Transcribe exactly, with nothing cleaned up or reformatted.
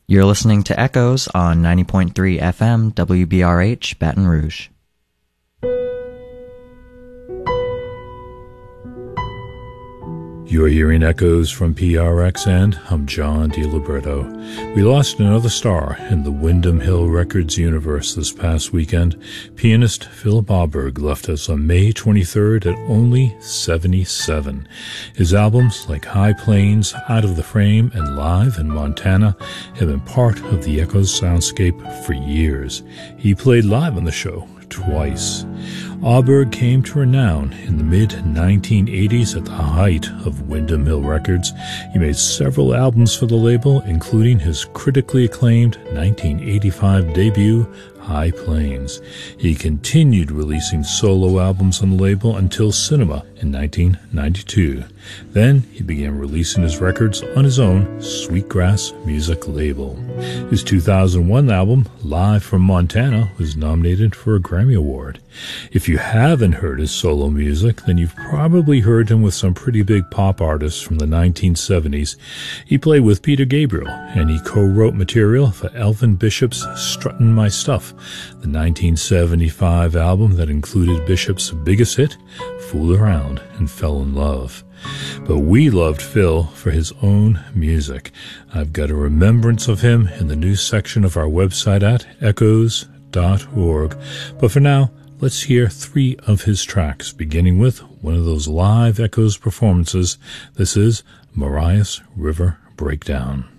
You're listening to Echoes on ninety point three F M W B R H Baton Rouge. You're hearing Echoes from P R X, and I'm John DiLiberto. We lost another star in the Windham Hill Records universe this past weekend. Pianist Phil Boberg left us on May twenty-third at only seventy-seven. His albums like High Plains, Out of the Frame, and Live in Montana have been part of the Echoes soundscape for years. He played live on the show twice. Boberg came to renown in the mid nineteen eighties at the height of Windham Hill Records. He made several albums for the label, including his critically acclaimed nineteen eighty-five debut, High Plains. He continued releasing solo albums on the label until Cinema in nineteen ninety-two. Then he began releasing his records on his own Sweetgrass Music label. His two thousand one album, Live from Montana, was nominated for a Grammy Award. If you haven't heard his solo music, then you've probably heard him with some pretty big pop artists from the nineteen seventies. He played with Peter Gabriel, and he co-wrote material for Elvin Bishop's Struttin' My Stuff, the nineteen seventy-five album that included Bishop's biggest hit, Fool Around and Fell in Love. But we loved Phil for his own music. I've got a remembrance of him in the news section of our website at echoes dot org. But for now, let's hear three of his tracks, beginning with one of those live Echoes performances. This is Marias River Breakdown.